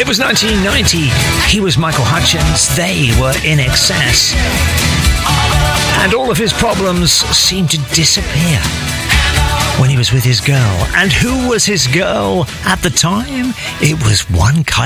was 1990. He was Michael Hutchence. They were In Excess. And all of his problems seemed to disappear when he was with his girl. And who was his girl at the time? It was one Kylie